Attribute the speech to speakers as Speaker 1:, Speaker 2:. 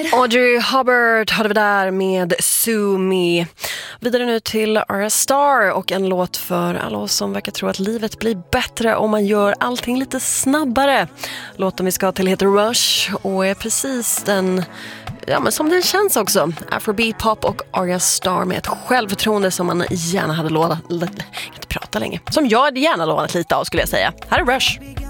Speaker 1: Audrey Hubbard hade vi där med Sue Me. Vidare nu till Arya Starr och en låt för alla oss som verkar tro att livet blir bättre om man gör allting lite snabbare. Låten vi ska till heter Rush och är precis den, ja, men som den känns också. Afrobeat, pop och Arya Starr med ett självförtroende som man gärna hade lånat, inte prata länge, som jag hade gärna lånat lite av skulle jag säga. Här är Rush.